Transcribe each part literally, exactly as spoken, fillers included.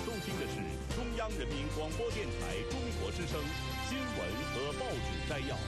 收听的是中央人民广播电台中国之声新闻和报纸摘要。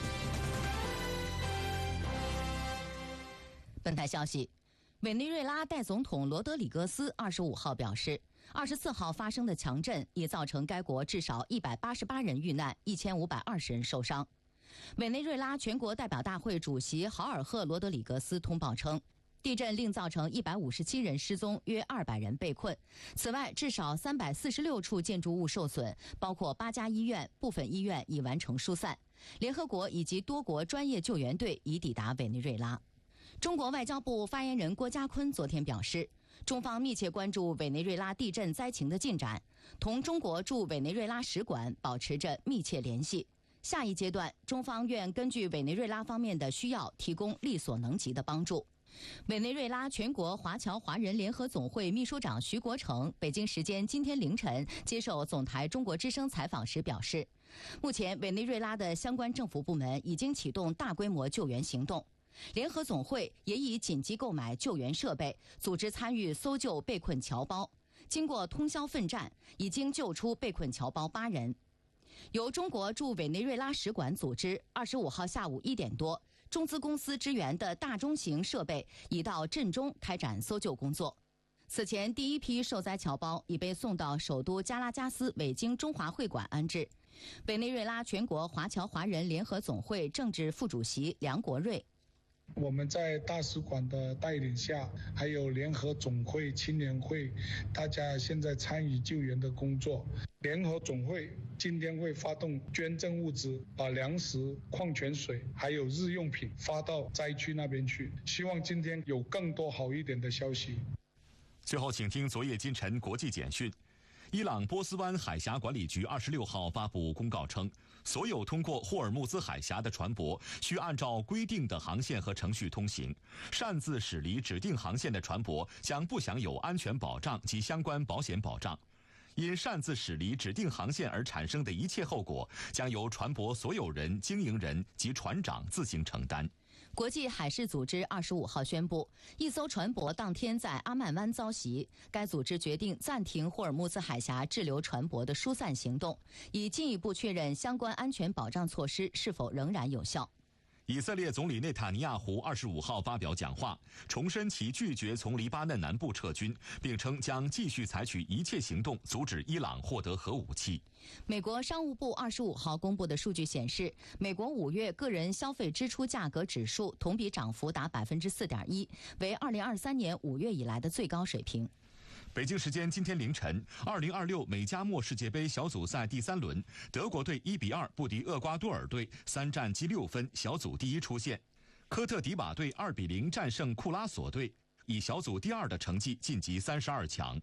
本台消息，委内瑞拉代总统罗德里戈斯二十五号表示，二十四号发生的强震已造成该国至少一百八十八人遇难，一千五百二十人受伤。委内瑞拉全国代表大会主席豪尔赫·罗德里格斯通报称，地震令造成一百五十七人失踪，约二百人被困。此外，至少三百四十六处建筑物受损，包括八家医院，部分医院已完成疏散。联合国以及多国专业救援队已抵达委内瑞拉。中国外交部发言人郭家坤昨天表示，中方密切关注委内瑞拉地震灾情的进展，同中国驻委内瑞拉使馆保持着密切联系。下一阶段，中方愿根据委内瑞拉方面的需要，提供力所能及的帮助。委内瑞拉全国华侨华人联合总会秘书长徐国成北京时间今天凌晨接受总台中国之声采访时表示，目前委内瑞拉的相关政府部门已经启动大规模救援行动，联合总会也已紧急购买救援设备，组织参与搜救被困侨胞。经过通宵奋战，已经救出被困侨胞八人。由中国驻委内瑞拉使馆组织，二十五号下午一点多，中资公司支援的大中型设备已到震中开展搜救工作。此前，第一批受灾侨胞已被送到首都加拉加斯伪京中华会馆安置。委内瑞拉全国华侨华人联合总会政治副主席梁国瑞， 我们在大使馆的带领下，还有联合总会、青年会，大家现在参与救援的工作。联合总会今天会发动捐赠物资，把粮食、矿泉水还有日用品发到灾区那边去。希望今天有更多好一点的消息。 最后，请听昨夜今晨国际简讯。伊朗波斯湾海峡管理局二十六号发布公告称，所有通过霍尔木兹海峡的船舶需按照规定的航线和程序通行，擅自驶离指定航线的船舶将不享有安全保障及相关保险保障。因擅自驶离指定航线而产生的一切后果，将由船舶所有人、经营人及船长自行承担。 国际海事组织二十五号宣布，一艘船舶当天在阿曼湾遭袭，该组织决定暂停霍尔木兹海峡滞留船舶的疏散行动，以进一步确认相关安全保障措施是否仍然有效。 以色列总理内塔尼亚胡二十五号发表讲话，重申其拒绝从黎巴嫩南部撤军，并称将继续采取一切行动阻止伊朗获得核武器。 美国商务部二十五号公布的数据显示，美国五月个人消费支出价格指数同比涨幅达百分之四点一，为二零二三年五月以来的最高水平。 北京时间今天凌晨，二零二六美加墨世界杯小组赛第三轮，德国队一比二不敌厄瓜多尔队，三战积六分，小组第一出线。科特迪瓦队二比零战胜库拉索队，以小组第二的成绩晋级三十二强。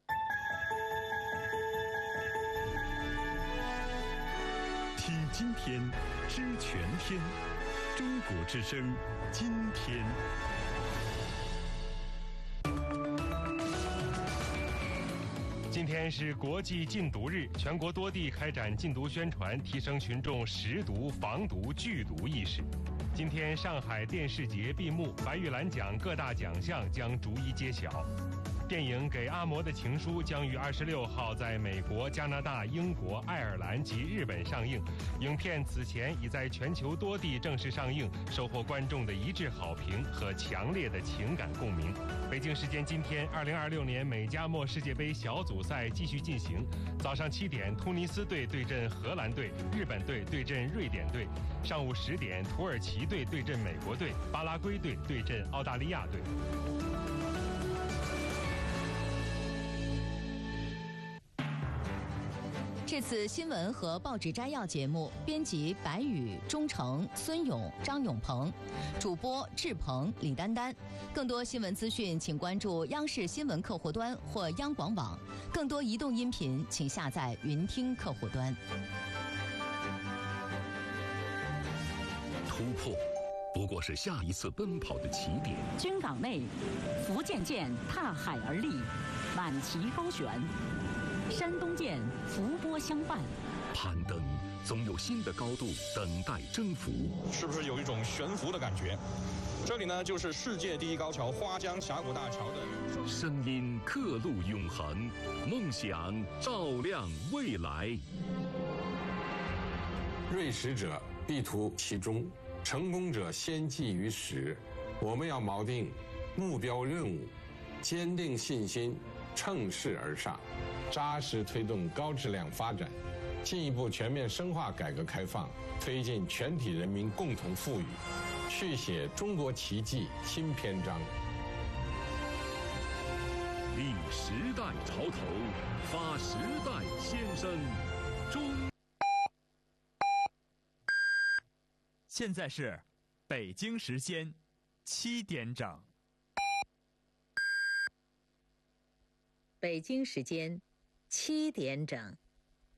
听今天，知全天，中国之声，今天。 今天是国际禁毒日，全国多地开展禁毒宣传，提升群众识毒、防毒、拒毒意识。今天上海电视节闭幕，白玉兰奖各大奖项将逐一揭晓。电影《给阿嬷的情书》将于二十六号在美国、加拿大、英国、爱尔兰及日本上映。影片此前已在全球多地正式上映，收获观众的一致好评和强烈的情感共鸣。北京时间今天，二零二六年美加墨世界杯小组赛继续进行。早上七点，突尼斯队对阵荷兰队，日本队对阵瑞典队；上午十点，土耳其队对阵美国队，巴拉圭队对阵澳大利亚队。 这次新闻和报纸摘要节目，编辑白宇、钟诚、孙勇、张永鹏，主播志鹏、李丹丹。更多新闻资讯，请关注央视新闻客户端或央广网。更多移动音频，请下载云听客户端。 突破不过是下一次奔跑的起点。 军港内，福建舰踏海而立，满旗高悬。山东舰伏波相伴， 攀登，总有新的高度等待征服。 是不是有一种悬浮的感觉？这里呢，就是世界第一高桥花江峡谷大桥的。 声音刻录永恒，梦想照亮未来。 锐识者必图其中，成功者先记于始。我们要锚定目标任务，坚定信心，乘势而上，扎实推动高质量发展，进一步全面深化改革开放，推进全体人民共同富裕，续写中国奇迹新篇章。 立时代潮头，发时代先声。中。 现在是北京时间七点整。 北京时间七点整。